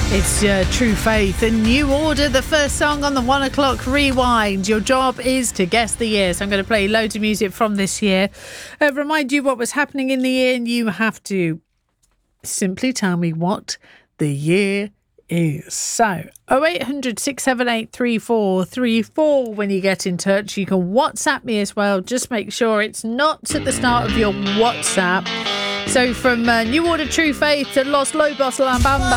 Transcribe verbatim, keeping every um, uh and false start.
It's uh, True Faith and New Order, the first song on the one o'clock rewind. Your job is to guess the year. So I'm going to play loads of music from this year. Uh, remind you what was happening in the year, and you have to simply tell me what the year is. So oh eight hundred, six seven eight, three four three four when you get in touch. You can WhatsApp me as well. Just make sure it's not at the start of your WhatsApp. So from uh, New Order, True Faith to Los Lobos La Bamba.